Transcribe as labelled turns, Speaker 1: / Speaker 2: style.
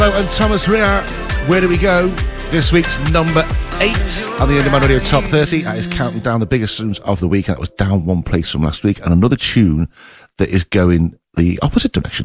Speaker 1: And Thomas Rea, where do we go? This week's number 8 on the Underman Radio Top 30. That is counting down the biggest tunes of the week. And that was down one place from last week. And another tune that is going the opposite direction.